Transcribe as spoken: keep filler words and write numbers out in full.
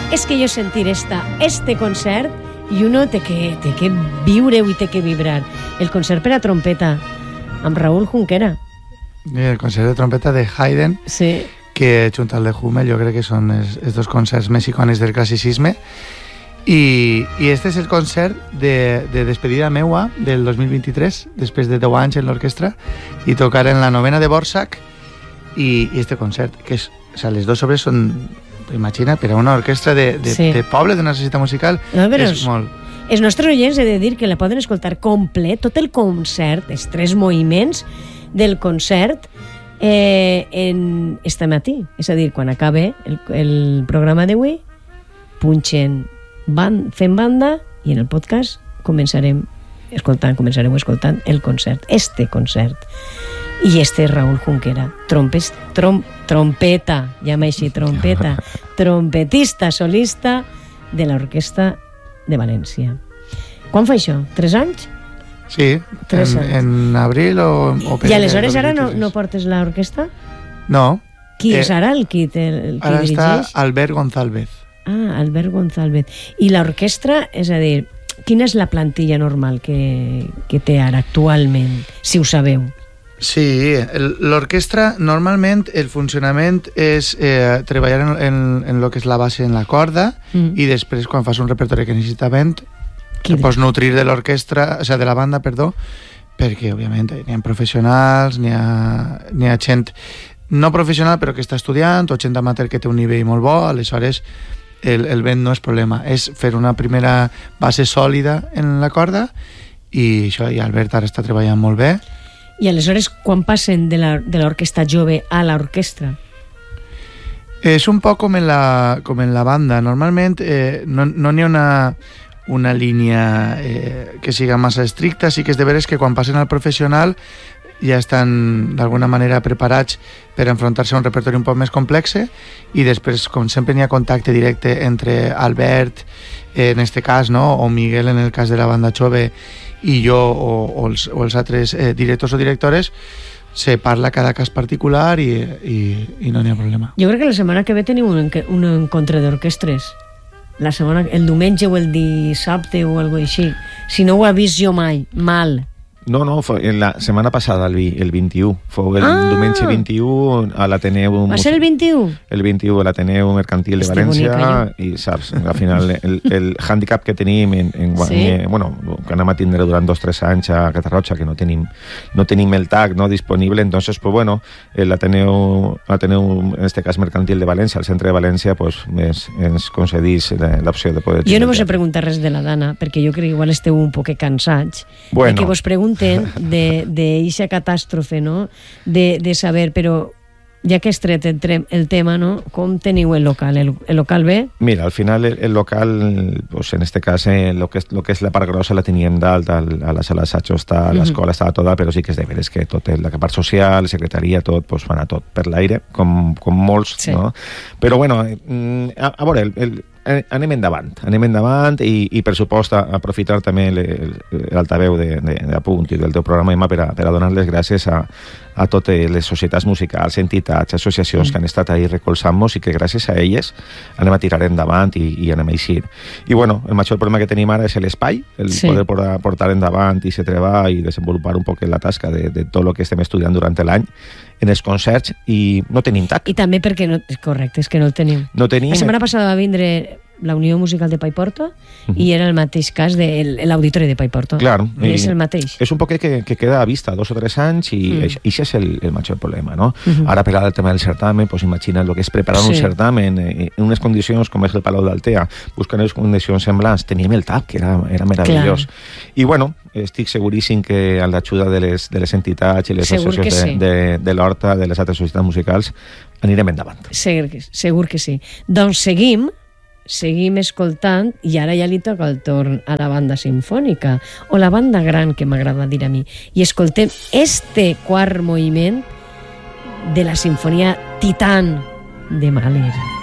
és que jo sentir esta, este concert i uno té que, té que viure-ho i té que vibrar. El concert per a trompeta amb Raúl Junquera. El concert de trompeta de Haydn, sí. que junt al de Hummel jo crec que són els, els dos concerts més icònics del classicisme. I, i este és el concert de, de despedida meua del dos mil vint-i-tres, després de deu anys en l'orquestra, i tocar en la novena de Borsak i, i este concert, que és, o sea, les dues obres són, imagina, per a una orquestra de, de, sí. de poble, d'una societat musical, no, és, és molt... Els nostres oients he de dir que la poden escoltar complet, tot el concert, els tres moviments del concert, eh, en este matí. És a dir, quan acabe el, el programa d'avui, punxen Ban, fem banda i en el podcast començarem escoltant, començarem escoltant el concert, este concert. I este és Raúl Junquera, trompes, trom, trompeta, llama així, trompeta, trompetista solista de l'Orquestra de València. Quan fa això? Tres anys? Sí, Tres en, anys. en abril o... o I aleshores ara no, no portes l'orquestra? No. Qui eh, és ara el qui, te, el qui ara dirigeix? Ara està Albert González. Ah, Albert González. I l'orquestra, és a dir, quina és la plantilla normal que, que té ara actualment, si ho sabeu? Sí, l'orquestra normalment el funcionament és eh, treballar en, en, en lo que és la base en la corda mm. i després quan fas un repertori que necessita vent te pots nutrir de l'orquestra, o sigui, de la banda, perdó, perquè òbviament n'hi ha professionals, n'hi ha, n'hi ha gent no professional però que està estudiant o gent amateur que té un nivell molt bo, aleshores el, el vent no és problema, és fer una primera base sòlida en la corda i això, i Albert ara està treballant molt bé. I aleshores quan passen de l'orquestra jove a l'orquestra? És un poc com en la, com en la banda, normalment eh, no n'hi no ha una una línia eh, que siga massa estricta, sí que és de veres que quan passen al professional ja estan d'alguna manera preparats per enfrontar-se a un repertori un poc més complex i després, com sempre, n'hi ha contacte directe entre Albert, eh, en este cas, no? O Miguel, en el cas de la banda jove, i jo o, o, els, o els altres eh, directors o directores, se parla cada cas particular i, i, i no n'hi ha problema. Jo crec que la setmana que ve tenim un, un encontre d'orquestres. La setmana, el diumenge o el dissabte o alguna cosa així. Si no ho he vist jo mai, mal. No, no, fue la setmana passada, el, el vint-i-u. Fou el ah. diumenge vint-i-u a l'Ateneu... Va ser el vint-i-u? El vint-i-u a l'Ateneu Mercantil de Estic València. Bonica, i saps, al final, el, el hàndicap que tenim en, en sí. eh, bueno, que anem a tindre durant dos o tres anys a Catarroja, que no tenim, no tenim el T A C no, disponible, entonces, pues bueno, l'Ateneu, l'Ateneu, en este cas Mercantil de València, el centre de València, pues, més, ens concedís l'opció de poder... Jo no vos he preguntat res de la Dana, perquè jo crec que igual esteu un poc cansats, bueno. que vos pregunto de, de eixa catàstrofe, no? De, de saber, però ja que has tret el, el tema, no? Com teniu el local? El, el local bé? Mira, al final el, el local, pues en este cas, eh, lo, que es, lo que és la part grossa la teníem dalt, a la sala d'assaig està, uh-huh. l'escola estava tota, però sí que és de veres que tot, la part social, secretaria, tot, pues van a tot per l'aire, com, com molts, sí. no? Però bueno, a, a veure, el, el anem endavant, anem endavant i, i per supost aprofitar també l'altaveu de, de, de Apunt i del teu programa, Emma, per a, per a donar les gràcies a, a totes les societats musicals, entitats, associacions mm. que han estat ahí recolzant-nos i que gràcies a elles anem a tirar endavant i, i anem a eixir. I bueno, el major problema que tenim ara és l'espai, el sí. poder portar, portar endavant i se treballar i desenvolupar un poc la tasca de, de tot el que estem estudiant durant l'any en els concerts i no tenim T A C. I també perquè, no, correcte, és que no el tenim. No tenim... La setmana passada va vindre la Unió Musical de Paiporta uh-huh. i era el mateix cas de l'auditori de Paiporta. Claro. És el mateix. És un poc que, que queda a vista dos o tres anys i mm. això és el, el major problema, no? Uh-huh. Ara per al tema del certamen, pues imagina el que és preparar sí. un certamen eh, en unes condicions com és el Palau d'Altea, buscant unes condicions semblants, teníem el T A C, que era, era meravellós. Clar. I bueno, estic seguríssim que amb l'ajuda de les, de les entitats i les segur associacions sí. de, de, de l'Horta, de les altres societats musicals, anirem endavant. Segur, segur que sí. Doncs seguim, seguim escoltant i ara ja li toca el torn a la banda sinfònica o la banda gran, que m'agrada dir a mi, i escoltem este quart moviment de la sinfonia Titán de Mahler.